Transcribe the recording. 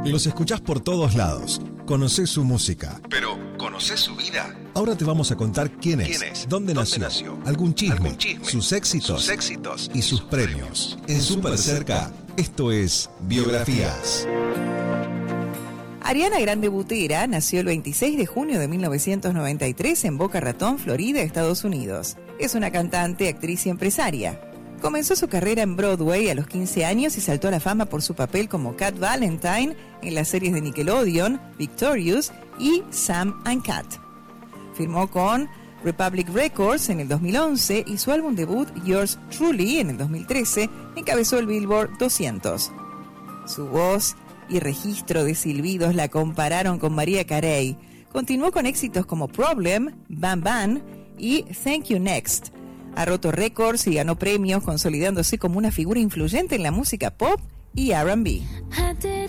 Los escuchás por todos lados, conocés su música. Pero, ¿conocés su vida? Ahora te vamos a contar quién es, dónde nació, algún chisme, sus éxitos y sus premios. En Súper Cerca, esto es Biografías. Ariana Grande Butera nació el 26 de junio de 1993 en Boca Ratón, Florida, Estados Unidos. Es una cantante, actriz y empresaria. Comenzó su carrera en Broadway a los 15 años y saltó a la fama por su papel como Cat Valentine en las series de Nickelodeon, Victorious y Sam and Cat. Firmó con Republic Records en el 2011 y su álbum debut Yours Truly en el 2013 encabezó el Billboard 200. Su voz y registro de silbidos la compararon con Mariah Carey. Continuó con éxitos como Problem, Bam Bam y Thank You Next. Ha roto récords y ganó premios, consolidándose como una figura influyente en la música pop y R&B.